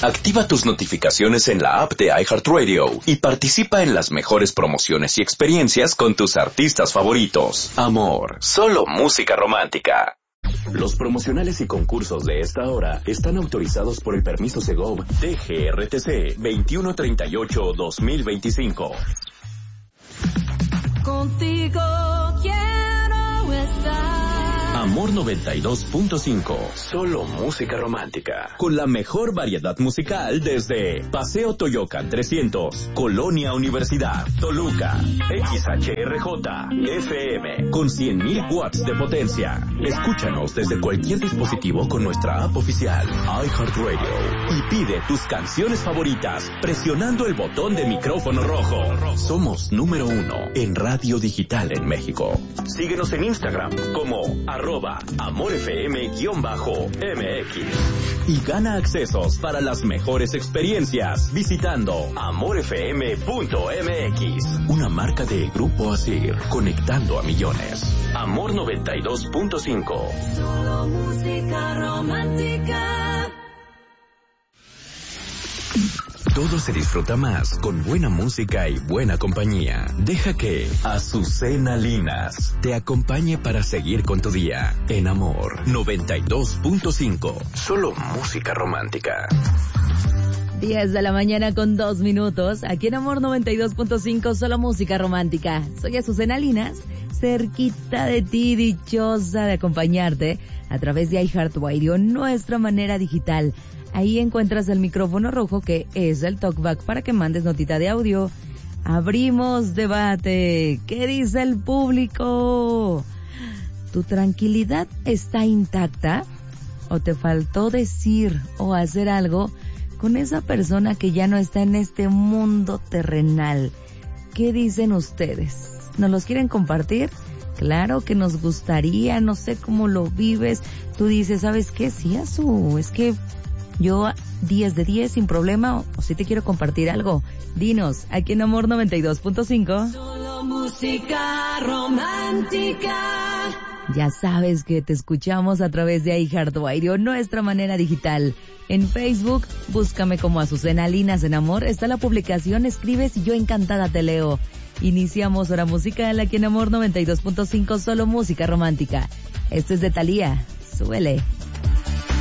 Activa tus notificaciones en la app de iHeartRadio y participa en las mejores promociones y experiencias con tus artistas favoritos. Amor, solo música romántica. Los promocionales y concursos de esta hora están autorizados por el permiso Segov DGRTC 2138-2025. Contigo quiero estar. Amor 92.5, solo música romántica. Con la mejor variedad musical desde Paseo Toyocan 300, Colonia Universidad, Toluca, XHRJ, FM, con 100,000 watts de potencia. Escúchanos desde cualquier dispositivo con nuestra app oficial, iHeartRadio, y pide tus canciones favoritas presionando el botón de micrófono rojo. Somos número 1 en radio digital en México. Síguenos en Instagram como @AmorFM_MX y gana accesos para las mejores experiencias visitando AmorFM.mx, una marca de Grupo Asir, conectando a millones. Amor 92.5, solo música romántica. Todo se disfruta más con buena música y buena compañía. Deja que Azucena Linas te acompañe para seguir con tu día en Amor 92.5. Solo música romántica. 10 de la mañana con 2 minutos. Aquí en Amor 92.5, solo música romántica. Soy Azucena Linas, cerquita de ti, dichosa de acompañarte a través de iHeartRadio, nuestra manera digital. Ahí encuentras el micrófono rojo, que es el talkback para que mandes notita de audio. Abrimos debate. ¿Qué dice el público? ¿Tu tranquilidad está intacta? ¿O te faltó decir o hacer algo con esa persona que ya no está en este mundo terrenal? ¿Qué dicen ustedes? ¿Nos los quieren compartir? Claro que nos gustaría, no sé cómo lo vives. Tú dices, ¿sabes qué? Sí, Azu, es que yo 10 de 10 sin problema, o si te quiero compartir algo. Dinos, aquí en Amor 92.5. Solo música romántica. Ya sabes que te escuchamos a través de iHeartRadio, nuestra manera digital. En Facebook, búscame como Azucena Linas en Amor. Está la publicación, escribes y yo encantada te leo. Iniciamos hora musical aquí en Amor 92.5, solo música romántica. Esto es de Thalía. Súbele.